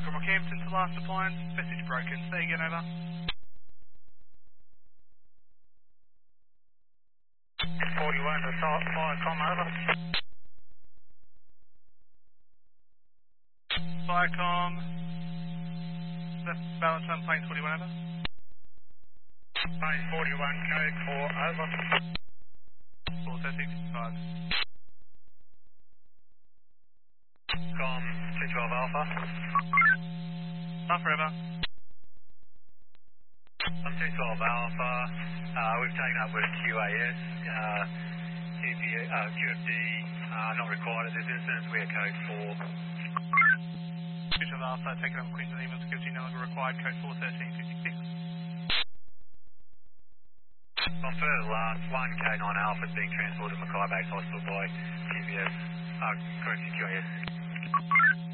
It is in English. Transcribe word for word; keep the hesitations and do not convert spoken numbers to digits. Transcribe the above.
From Rockhampton to last appliance, message broken. Say again, over. forty-one to Viacom, over. Viacom, left balance on plane forty-one, over. Plane forty-one, code four, over. four thirteen fifty-five. Com two twelve Alpha. Not forever. Com two twelve Alpha, uh, we've taken up with Q A S, uh, Q P, uh, Q F D, uh, not required at this instance, we are code four. two twelve Alpha, taken up Queensland email security, no longer required, code four thirteen fifty-six. On further last, one K nine Alpha is being transported to Mackay Base Hospital by G P S, uh, correction, Q A S.